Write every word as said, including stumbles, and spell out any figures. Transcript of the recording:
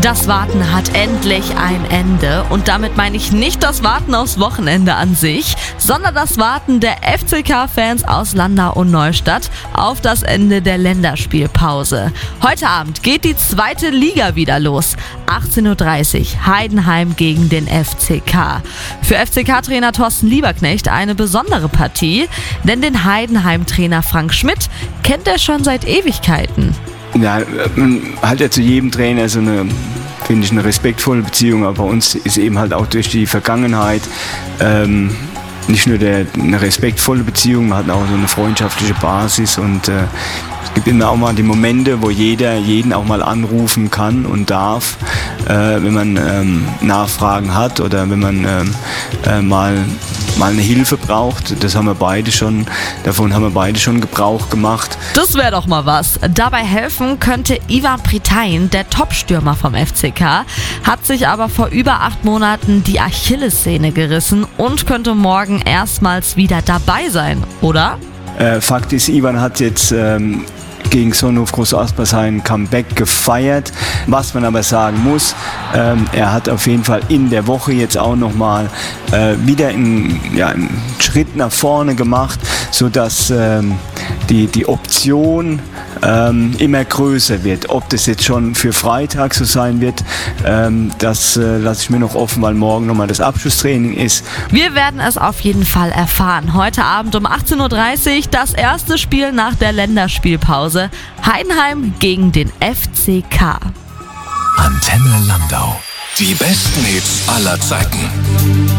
Das Warten hat endlich ein Ende und damit meine ich nicht das Warten aufs Wochenende an sich, sondern das Warten der F C K-Fans aus Landau und Neustadt auf das Ende der Länderspielpause. Heute Abend geht die zweite Liga wieder los. achtzehn Uhr dreißig, Heidenheim gegen den F C K. Für F C K-Trainer Thorsten Lieberknecht eine besondere Partie, denn den Heidenheim-Trainer Frank Schmidt kennt er schon seit Ewigkeiten. Ja, man hat ja zu jedem Trainer so eine, finde ich, eine respektvolle Beziehung, aber bei uns ist eben halt auch durch die Vergangenheit ähm, nicht nur der, eine respektvolle Beziehung, man hat auch so eine freundschaftliche Basis und äh, es gibt immer auch mal die Momente, wo jeder jeden auch mal anrufen kann und darf, äh, wenn man ähm, Nachfragen hat oder wenn man ähm, äh, mal, mal eine Hilfe braucht. Das haben wir beide schon, davon haben wir beide schon Gebrauch gemacht. Das wäre doch mal was. Dabei helfen könnte Ivan Pritain, der Top-Stürmer vom F C K, hat sich aber vor über acht Monaten die Achillessehne gerissen und könnte morgen erstmals wieder dabei sein, oder? Äh, Fakt ist, Ivan hat jetzt ähm, gegen Sonnenhof Groß Asper sein Comeback gefeiert. Was man aber sagen muss, ähm, er hat auf jeden Fall in der Woche jetzt auch nochmal äh, wieder einen, ja, einen Schritt nach vorne gemacht, sodass ähm, die, die Option ähm, immer größer wird. Ob das jetzt schon für Freitag so sein wird, ähm, das äh, lasse ich mir noch offen, weil morgen nochmal das Abschlusstraining ist. Wir werden es auf jeden Fall erfahren. Heute Abend um achtzehn Uhr dreißig das erste Spiel nach der Länderspielpause. Heidenheim gegen den F C K. Antenne Landau. Die besten Hits aller Zeiten.